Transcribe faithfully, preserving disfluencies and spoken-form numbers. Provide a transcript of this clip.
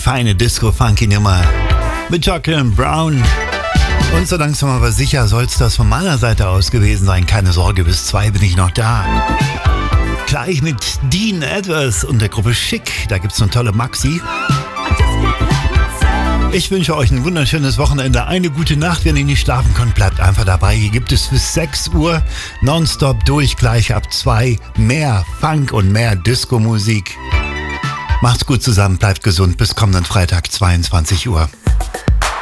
feine Disco-Funky-Nummer mit Jacqueline Brown. Und so langsam aber sicher soll es das von meiner Seite aus gewesen sein. Keine Sorge, bis zwei bin ich noch da. Gleich mit Dean Edwards und der Gruppe Schick. Da gibt's eine tolle Maxi. Ich wünsche euch ein wunderschönes Wochenende, eine gute Nacht. Wenn ihr nicht schlafen könnt, bleibt einfach dabei. Hier gibt es bis sechs Uhr nonstop durch, gleich ab zwei mehr Funk und mehr Disco-Musik. Macht's gut zusammen, bleibt gesund. Bis kommenden Freitag, zweiundzwanzig Uhr.